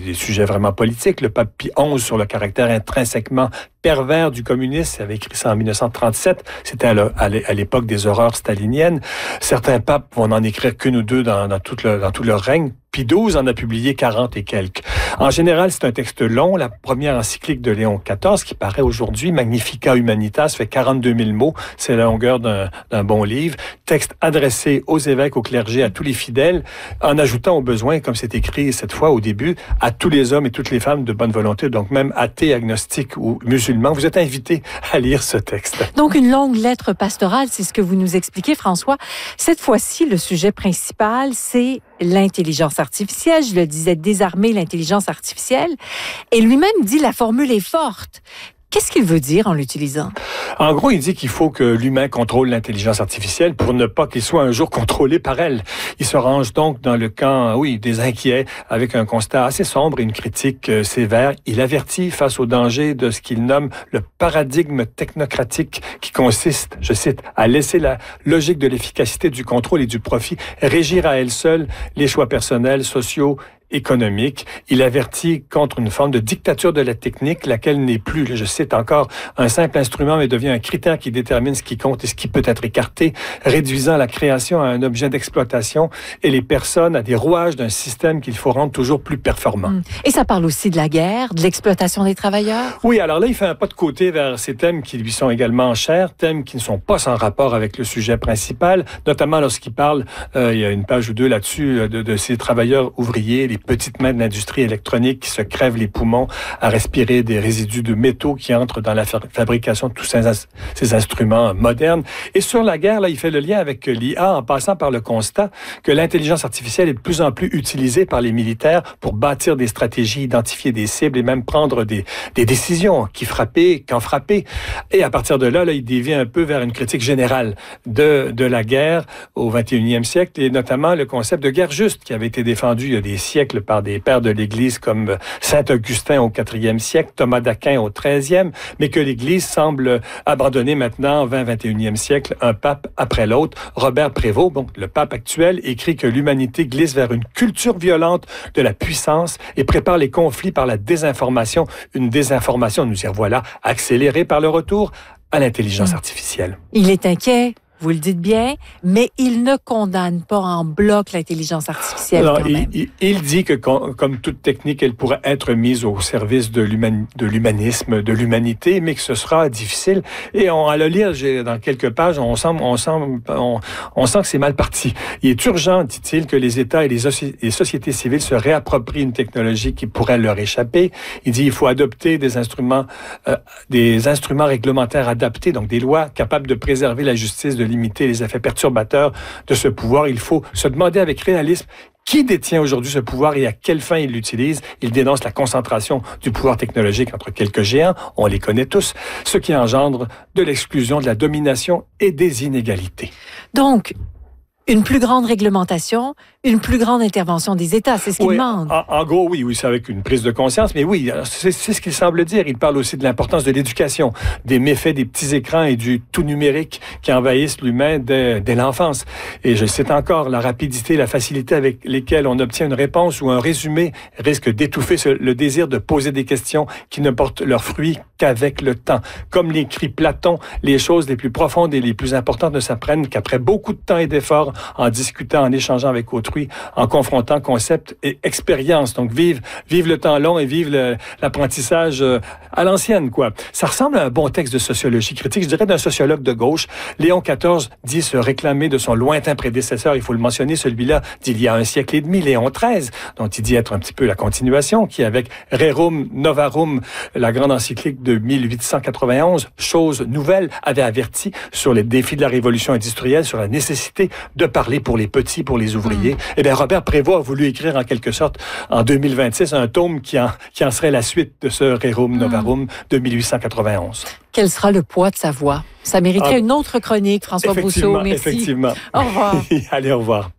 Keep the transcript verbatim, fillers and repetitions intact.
des sujets vraiment politiques. Le pape Pie onze sur le caractère intrinsèquement pervers du communisme, il avait écrit ça en mille neuf cent trente-sept, c'était à l'époque des horreurs staliniennes. Certains papes vont n'en écrire qu'une ou deux dans, dans, tout le, dans tout leur règne. Pie douze en a publié quarante et quelques. En général, c'est un texte long. La première encyclique de Léon quatorze, qui paraît aujourd'hui, Magnificat Humanitas, fait quarante-deux mille mots. C'est la longueur d'un bon livre. Texte adressé aux évêques, au clergé, à tous les fidèles, en ajoutant au besoin, comme c'est écrit cette fois au début, à tous les hommes et toutes les femmes de bonne volonté, donc même athées, agnostiques ou musulmans. Vous êtes invités à lire ce texte. Donc, une longue lettre pastorale, c'est ce que vous nous expliquez, François. Cette fois-ci, le sujet principal, c'est l'intelligence artificielle. Je le disais, désarmer l'intelligence artificielle. Et lui-même dit la formule est forte. Qu'est-ce qu'il veut dire en l'utilisant? En gros, il dit qu'il faut que l'humain contrôle l'intelligence artificielle pour ne pas qu'il soit un jour contrôlé par elle. Il se range donc dans le camp, oui, des inquiets, avec un constat assez sombre et une critique euh, sévère. Il avertit face au danger de ce qu'il nomme le paradigme technocratique qui consiste, je cite, à laisser la logique de l'efficacité, du contrôle et du profit régir à elle seule les choix personnels, sociaux, économique. Il avertit contre une forme de dictature de la technique, laquelle n'est plus, je cite encore, un simple instrument, mais devient un critère qui détermine ce qui compte et ce qui peut être écarté, réduisant la création à un objet d'exploitation et les personnes à des rouages d'un système qu'il faut rendre toujours plus performant. Et ça parle aussi de la guerre, de l'exploitation des travailleurs? Oui, alors là, il fait un pas de côté vers ces thèmes qui lui sont également chers, thèmes qui ne sont pas sans rapport avec le sujet principal, notamment lorsqu'il parle, euh, il y a une page ou deux là-dessus, de, de ces travailleurs ouvriers, les petites mains de l'industrie électronique qui se crèvent les poumons à respirer des résidus de métaux qui entrent dans la fabrication de tous ces, ces instruments modernes. Et sur la guerre, là, il fait le lien avec l'I A en passant par le constat que l'intelligence artificielle est de plus en plus utilisée par les militaires pour bâtir des stratégies, identifier des cibles et même prendre des, des décisions, qui frapper, quand frapper. Et à partir de là, là, il dévie un peu vers une critique générale de, de la guerre au vingt et unième siècle et notamment le concept de guerre juste qui avait été défendu il y a des siècles par des pères de l'Église comme Saint-Augustin au quatrième siècle, Thomas d'Aquin au treizième, mais que l'Église semble abandonner maintenant, vingt, vingt et unième siècle, un pape après l'autre. Robert Prévost, bon, le pape actuel, écrit que l'humanité glisse vers une culture violente de la puissance et prépare les conflits par la désinformation. Une désinformation, nous y revoilà, accélérée par le retour à l'intelligence mmh. artificielle. Il est inquiet. Vous le dites bien, mais il ne condamne pas en bloc l'intelligence artificielle. Alors, quand même. Il, il dit que, comme toute technique, elle pourrait être mise au service de l'humanisme, de l'humanité, mais que ce sera difficile. Et on, à le lire, dans quelques pages, on sent, on sent, on, on sent que c'est mal parti. Il est urgent, dit-il, que les États et les, les sociétés civiles se réapproprient une technologie qui pourrait leur échapper. Il dit qu'il faut adopter des instruments, euh, des instruments réglementaires adaptés, donc des lois capables de préserver la justice, de limiter les effets perturbateurs de ce pouvoir. Il faut se demander avec réalisme qui détient aujourd'hui ce pouvoir et à quelle fin il l'utilise. Il dénonce la concentration du pouvoir technologique entre quelques géants, on les connaît tous, ce qui engendre de l'exclusion, de la domination et des inégalités. Donc, une plus grande réglementation, une plus grande intervention des États, c'est ce qu'il oui, demande. En, en gros, oui, oui, c'est avec une prise de conscience, mais oui, c'est ce qu'il semble dire. Il parle aussi de l'importance de l'éducation, des méfaits des petits écrans et du tout numérique qui envahissent l'humain dès, dès l'enfance. Et je cite encore, la rapidité, la facilité avec lesquelles on obtient une réponse ou un résumé risque d'étouffer ce, le désir de poser des questions qui ne portent leurs fruits qu'avec le temps. Comme l'écrit Platon, les choses les plus profondes et les plus importantes ne s'apprennent qu'après beaucoup de temps et d'efforts, en discutant, en échangeant avec autrui, en confrontant concepts et expériences. Donc, vive, vive le temps long et vive l'apprentissage euh, à l'ancienne, quoi. Ça ressemble à un bon texte de sociologie critique, je dirais d'un sociologue de gauche. Léon quatorze dit se réclamer de son lointain prédécesseur, il faut le mentionner, celui-là d'il y a un siècle et demi, Léon treize, dont il dit être un petit peu la continuation, qui avec Rerum Novarum, la grande encyclique de mille huit cent quatre-vingt-onze, chose nouvelle, avait averti sur les défis de la révolution industrielle, sur la nécessité de parler pour les petits, pour les ouvriers. Mmh. Eh bien, Robert Prévost a voulu écrire en quelque sorte, en deux mille vingt-six, un tome qui en, qui en serait la suite de ce Rerum Novarum mmh. de mille huit cent quatre-vingt-onze. Quel sera le poids de sa voix? Ça mériterait ah, une autre chronique, François Brousseau. Merci. Effectivement. Au revoir. Allez, au revoir.